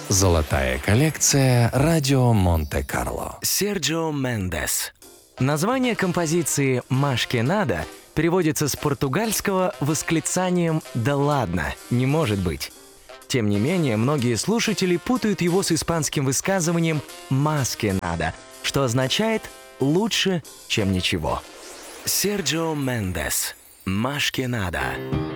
Золотая коллекция «Радио Монте-Карло». Серджио Мендес. Название композиции «Маш que nada» переводится с португальского восклицанием «Да ладно, не может быть». Тем не менее, многие слушатели путают его с испанским высказыванием «más que nada», что означает «лучше, чем ничего». Серджио Мендес. «Más que nada».